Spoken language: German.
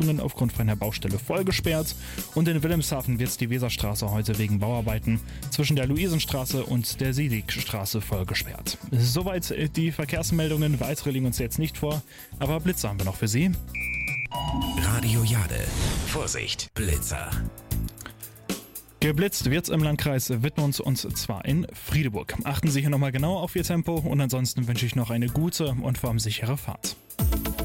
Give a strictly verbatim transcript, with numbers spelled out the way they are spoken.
Richtungen aufgrund von einer Baustelle voll gesperrt. Und in Wilhelmshaven wird die Weserstraße heute wegen Bauarbeiten zwischen der Luisenstraße und der Siedligstraße voll gesperrt. Soweit die Verkehrsmeldungen. Weitere liegen uns jetzt nicht vor, aber Blitzer haben wir noch für Sie. Radio Jade. Vorsicht, Blitzer. Geblitzt wird's im Landkreis Wittmund und zwar in Friedeburg. Achten Sie hier nochmal genau auf Ihr Tempo und ansonsten wünsche ich noch eine gute und vor allem sichere Fahrt.